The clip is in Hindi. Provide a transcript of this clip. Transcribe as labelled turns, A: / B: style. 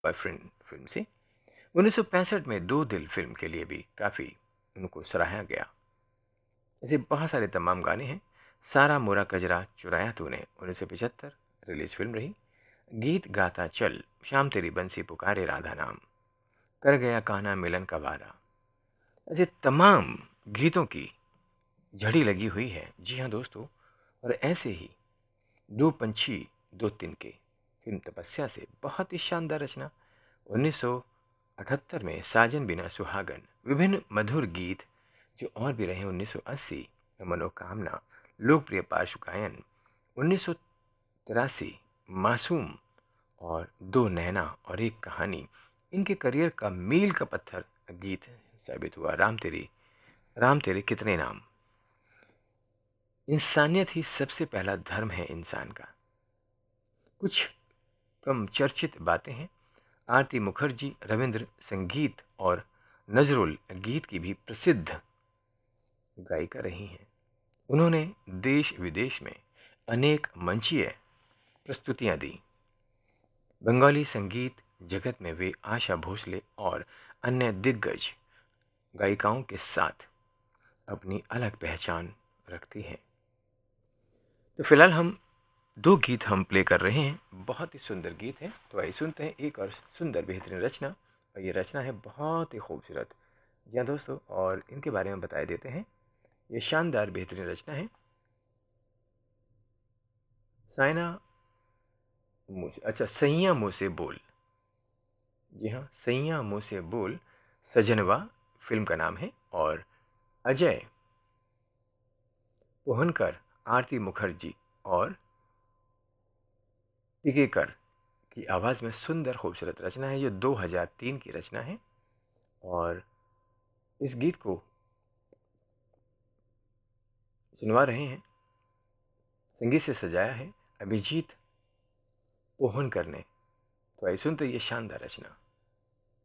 A: बॉयफ्रेंड फिल्म से। 1965 में दो दिल फिल्म के लिए भी काफ़ी उनको सराहा गया। ऐसे बहुत सारे तमाम गाने हैं। सारा मोरा कजरा चुराया तूने 1975 रिलीज फिल्म रही। गीत गाता चल, शाम तेरी बंसी पुकारे राधा नाम, कर गया कान्हा मिलन का वादा। ऐसे तमाम गीतों की झड़ी लगी हुई है। जी हाँ दोस्तों, और ऐसे ही दो पंछी दो तिनके फिल्म तपस्या से बहुत ही शानदार रचना। 1978 में साजन बिना सुहागन, विभिन्न मधुर गीत जो और भी रहे। 1980 में मनोकामना, लोकप्रिय पार्श्व गायन। 1983 मासूम और दो नैना और एक कहानी इनके करियर का मील का पत्थर गीत साबित हुआ। राम तेरे कितने नाम। इंसानियत ही सबसे पहला धर्म है इंसान का। कुछ कम चर्चित बातें हैं। आरती मुखर्जी रविंद्र संगीत और नजरुल गीत की भी प्रसिद्ध गायिका रही हैं। उन्होंने देश विदेश में अनेक मंचीय प्रस्तुतियां दी। बंगाली संगीत जगत में वे आशा भोसले और अन्य दिग्गज गायिकाओं के साथ अपनी अलग पहचान रखती हैं। तो फिलहाल हम दो गीत हम प्ले कर रहे हैं, बहुत ही सुंदर गीत हैं। तो आइए सुनते हैं एक और सुंदर बेहतरीन रचना, और ये रचना है बहुत ही खूबसूरत। जी हाँ दोस्तों, और इनके बारे में बता देते हैं। ये शानदार बेहतरीन रचना है। साइना सैया मुँह से बोल। जी हाँ, सैया मुँह से बोल सजनवा फिल्म का नाम है। और अजय पोहनकर, आरती मुखर्जी और टिकेकर की आवाज़ में सुंदर खूबसूरत रचना है, जो 2003 की रचना है। और इस गीत को सुनवा रहे हैं, संगीत से सजाया है अभिजीत पोहनकर ने। तो आइए सुनते ये शानदार रचना।